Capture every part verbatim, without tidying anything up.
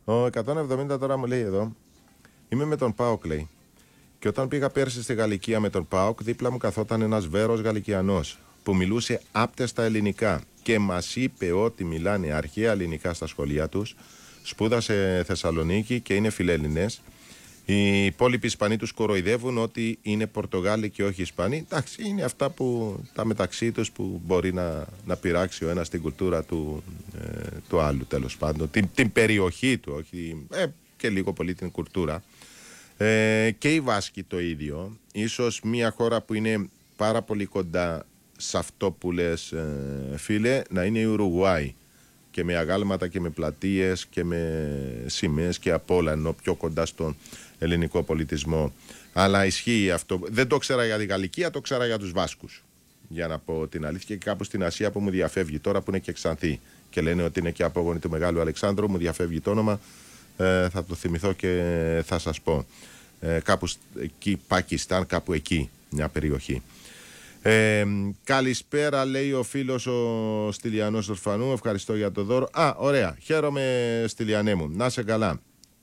Ο εκατόν εβδομήντα τώρα μου λέει εδώ, είμαι με τον ΠΑΟΚ, λέει. Και όταν πήγα πέρσι στη Γαλλικία με τον ΠΑΟΚ, δίπλα μου καθόταν ένας Βέρος Γαλλικιανός που μιλούσε άπτεστα ελληνικά και μας είπε ότι μιλάνε αρχαία ελληνικά στα σχολεία τους. Σπούδασε Θεσσαλονίκη και είναι φιλέλληνες. Οι υπόλοιποι Ισπανοί τους κοροϊδεύουν ότι είναι Πορτογάλοι και όχι Ισπανοί. Εντάξει, είναι αυτά που τα μεταξύ τους που μπορεί να, να πειράξει ο ένας την κουλτούρα του, ε, του άλλου, τέλος πάντων. Την, την περιοχή του, όχι, ε, και λίγο πολύ την κουλτούρα. Ε, και οι Βάσκοι το ίδιο. Ίσως μια χώρα που είναι πάρα πολύ κοντά σε αυτό που λες, ε, φίλε, να είναι η Ουρουγουάη. Και με αγάλματα και με πλατείες και με σημαίες και απ' όλα, ενώ πιο κοντά στον ελληνικό πολιτισμό. Αλλά ισχύει αυτό. Δεν το ξέρα για τη Γαλλικία, το ξέρα για τους Βάσκους. Για να πω την αλήθεια, και κάπου στην Ασία που μου διαφεύγει τώρα, που είναι και Ξανθή και λένε ότι είναι και απόγονοι του Μεγάλου Αλεξάνδρου, μου διαφεύγει το όνομα, ε, θα το θυμηθώ και θα σας πω. Ε, κάπου εκεί, Πακιστάν, κάπου εκεί, μια περιοχή. Ε, καλησπέρα, λέει ο φίλος ο Στυλιανός Ορφανού. Ευχαριστώ για το δώρο. Α, ωραία. Χαίρομαι, Στυλιανέ μου. Να σε καλά.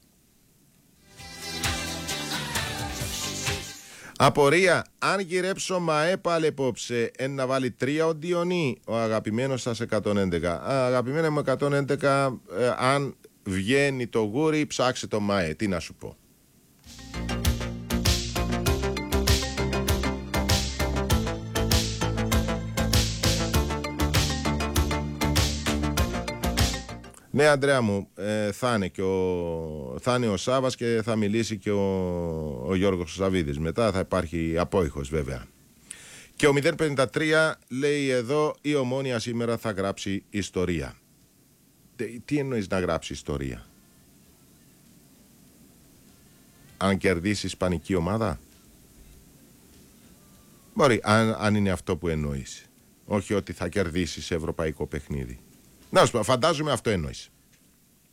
Απορία. Αν γυρέψω ΜΑΕ πάλι απόψε, εν να βάλει τρία ο Διονύ, ο αγαπημένος σας εκατόν έντεκα. Α, αγαπημένα μου εκατόν έντεκα, ε, αν βγαίνει το γούρι, ψάξε το ΜΑΕ. Τι να σου πω. Ναι, Αντρέα μου, ε, θα, είναι και ο, θα είναι ο Σάβας και θα μιλήσει και ο, ο Γιώργος Σαββίδης. Μετά θα υπάρχει απόϊχος, βέβαια. Και ο μηδέν πενήντα τρία λέει εδώ, η Ομόνοια σήμερα θα γράψει ιστορία. Τι, τι εννοείς να γράψει ιστορία? Αν κερδίσει ισπανική ομάδα? Μπορεί, αν, αν είναι αυτό που εννοείς. Όχι ότι θα κερδίσει σε ευρωπαϊκό παιχνίδι. Να σου πω, φαντάζομαι αυτό εννοείς.